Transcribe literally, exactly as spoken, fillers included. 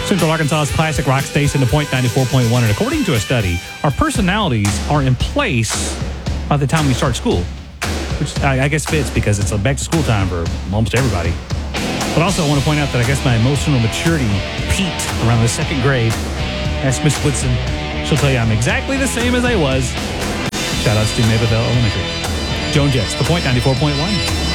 Central Arkansas's classic rock station, the Point ninety-four point one. And according to a study, our personalities are in place by the time we start school, which I, I guess fits because it's a back to school time for almost everybody. But also I want to point out that I guess my emotional maturity peaked around the second grade. Ask Miss Woodson. She'll tell you I'm exactly the same as I was. Shout outs to Maybeville Elementary. Joan Jets, the Point ninety-four point one.